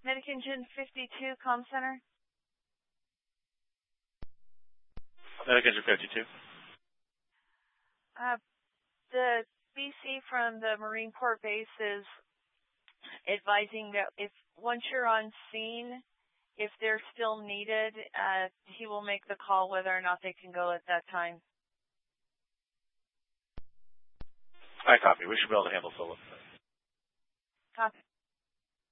Medic Engine 52, Comm Center. Medic Engine 52. The BC from the Marine Corps base is advising that if once you're on scene, if they're still needed, he will make the call whether or not they can go at that time. I copy. We should be able to handle solo. Copy.